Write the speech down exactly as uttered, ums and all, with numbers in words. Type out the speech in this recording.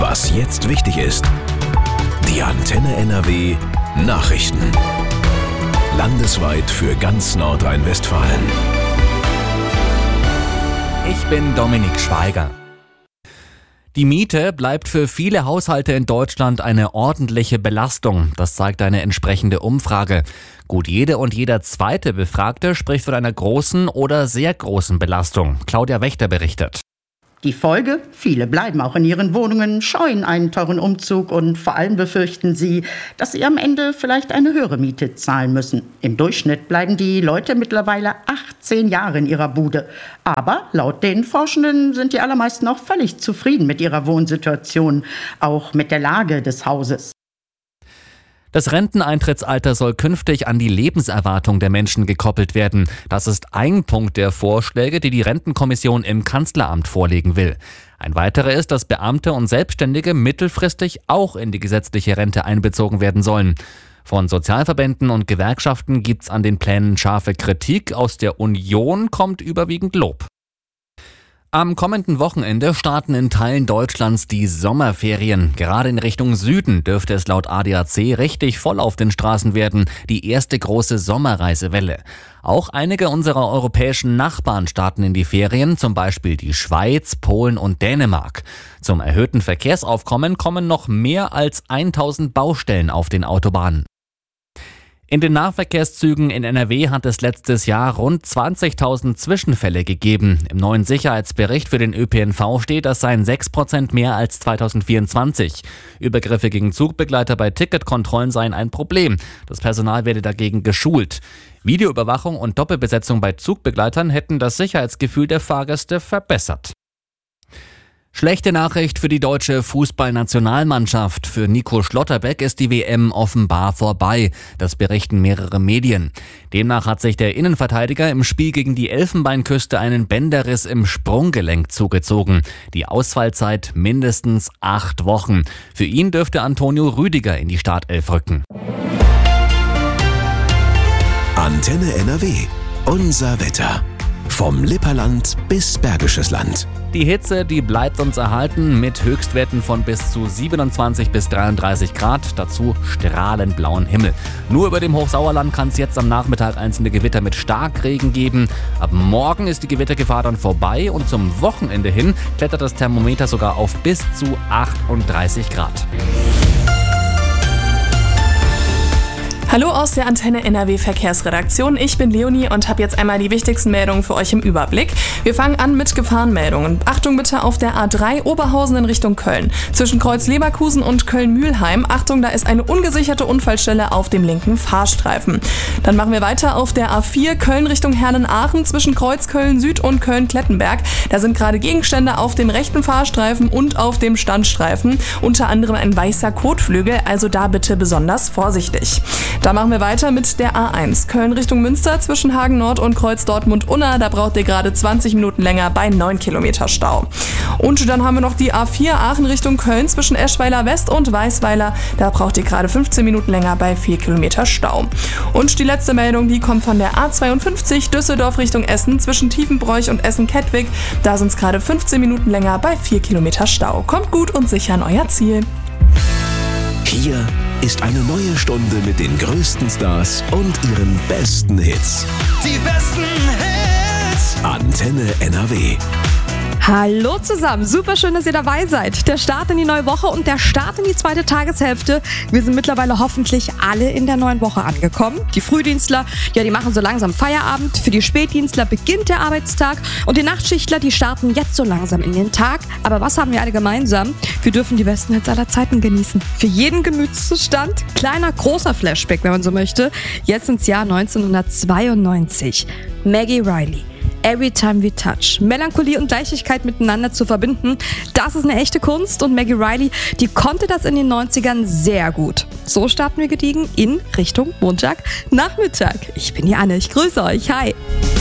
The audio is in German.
Was jetzt wichtig ist. Die Antenne N R W Nachrichten. Landesweit für ganz Nordrhein-Westfalen. Ich bin Dominik Schweiger. Die Miete bleibt für viele Haushalte in Deutschland eine ordentliche Belastung. Das zeigt eine entsprechende Umfrage. Gut jede und jeder zweite Befragte spricht von einer großen oder sehr großen Belastung. Claudia Wächter berichtet. Die Folge? Viele bleiben auch in ihren Wohnungen, scheuen einen teuren Umzug und vor allem befürchten sie, dass sie am Ende vielleicht eine höhere Miete zahlen müssen. Im Durchschnitt bleiben die Leute mittlerweile achtzehn Jahre in ihrer Bude. Aber laut den Forschenden sind die allermeisten auch völlig zufrieden mit ihrer Wohnsituation, auch mit der Lage des Hauses. Das Renteneintrittsalter soll künftig an die Lebenserwartung der Menschen gekoppelt werden. Das ist ein Punkt der Vorschläge, die die Rentenkommission im Kanzleramt vorlegen will. Ein weiterer ist, dass Beamte und Selbstständige mittelfristig auch in die gesetzliche Rente einbezogen werden sollen. Von Sozialverbänden und Gewerkschaften gibt's an den Plänen scharfe Kritik. Aus der Union kommt überwiegend Lob. Am kommenden Wochenende starten in Teilen Deutschlands die Sommerferien. Gerade in Richtung Süden dürfte es laut A D A C richtig voll auf den Straßen werden. Die erste große Sommerreisewelle. Auch einige unserer europäischen Nachbarn starten in die Ferien, zum Beispiel die Schweiz, Polen und Dänemark. Zum erhöhten Verkehrsaufkommen kommen noch mehr als tausend Baustellen auf den Autobahnen. In den Nahverkehrszügen in N R W hat es letztes Jahr rund zwanzigtausend Zwischenfälle gegeben. Im neuen Sicherheitsbericht für den Ö P N V steht, das seien sechs Prozent mehr als zweitausendvierundzwanzig. Übergriffe gegen Zugbegleiter bei Ticketkontrollen seien ein Problem. Das Personal werde dagegen geschult. Videoüberwachung und Doppelbesetzung bei Zugbegleitern hätten das Sicherheitsgefühl der Fahrgäste verbessert. Schlechte Nachricht für die deutsche Fußballnationalmannschaft. Für Nico Schlotterbeck ist die W M offenbar vorbei. Das berichten mehrere Medien. Demnach hat sich der Innenverteidiger im Spiel gegen die Elfenbeinküste einen Bänderriss im Sprunggelenk zugezogen. Die Ausfallzeit mindestens acht Wochen. Für ihn dürfte Antonio Rüdiger in die Startelf rücken. Antenne N R W. Unser Wetter. Vom Lipperland bis Bergisches Land. Die Hitze, die bleibt uns erhalten mit Höchstwerten von bis zu siebenundzwanzig bis dreiunddreißig Grad, dazu strahlend blauen Himmel. Nur über dem Hochsauerland kann es jetzt am Nachmittag einzelne Gewitter mit Starkregen geben. Ab morgen ist die Gewittergefahr dann vorbei und zum Wochenende hin klettert das Thermometer sogar auf bis zu achtunddreißig Grad. Hallo aus der Antenne N R W Verkehrsredaktion. Ich bin Leonie und habe jetzt einmal die wichtigsten Meldungen für euch im Überblick. Wir fangen an mit Gefahrenmeldungen. Achtung bitte auf der A drei Oberhausen in Richtung Köln. Zwischen Kreuz Leverkusen und Köln-Mühlheim. Achtung, da ist eine ungesicherte Unfallstelle auf dem linken Fahrstreifen. Dann machen wir weiter auf der A vier Köln Richtung Herlen-Aachen zwischen Kreuz Köln-Süd und Köln-Klettenberg. Da sind gerade Gegenstände auf dem rechten Fahrstreifen und auf dem Standstreifen. Unter anderem ein weißer Kotflügel, also da bitte besonders vorsichtig. Da machen wir weiter mit der A eins. Köln Richtung Münster zwischen Hagen Nord und Kreuz Dortmund-Unna. Da braucht ihr gerade zwanzig Minuten länger bei neun Kilometer Stau. Und dann haben wir noch die A vier Aachen Richtung Köln zwischen Eschweiler West und Weißweiler. Da braucht ihr gerade fünfzehn Minuten länger bei vier Kilometer Stau. Und die letzte Meldung, die kommt von der A zweiundfünfzig Düsseldorf Richtung Essen zwischen Tiefenbroich und Essen-Kettwig. Da sind es gerade fünfzehn Minuten länger bei vier Kilometer Stau. Kommt gut und sicher an euer Ziel. Hier ist eine neue Stunde mit den größten Stars und ihren besten Hits. Die besten Hits. Antenne N R W. Hallo zusammen, super schön, dass ihr dabei seid. Der Start in die neue Woche und der Start in die zweite Tageshälfte. Wir sind mittlerweile hoffentlich alle in der neuen Woche angekommen. Die Frühdienstler, ja, die machen so langsam Feierabend. Für die Spätdienstler beginnt der Arbeitstag. Und die Nachtschichtler, die starten jetzt so langsam in den Tag. Aber was haben wir alle gemeinsam? Wir dürfen die besten Hits aller Zeiten genießen. Für jeden Gemütszustand, kleiner, großer Flashback, wenn man so möchte. Jetzt ins Jahr neunzehnhundertzweiundneunzig. Maggie Riley. Every Time We Touch. Melancholie und Leichtigkeit miteinander zu verbinden, das ist eine echte Kunst und Maggie Riley, die konnte das in den neunzigern sehr gut. So starten wir gediegen in Richtung Montagnachmittag. Ich bin die Anne, ich grüße euch, hi.